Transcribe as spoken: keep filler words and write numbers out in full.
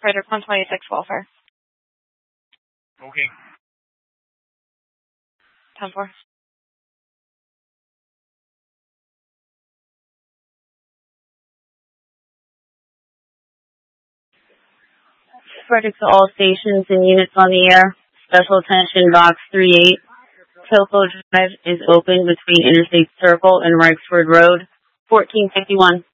Frederick one twenty-six, welfare. Okay. ten four. Frederick to all stations and units on the air. Special attention, box three eight. Kilco Drive is open between Interstate Circle and Rikesford Road. fourteen fifty-one.